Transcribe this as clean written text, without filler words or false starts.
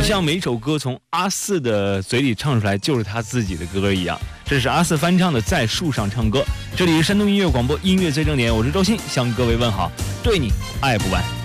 像每首歌从阿四的嘴里唱出来就是他自己的歌一样。这是阿四翻唱的《在树上唱歌》，这里是山东音乐广播音乐最正点，我是周鑫，向各位问好，对你爱不完。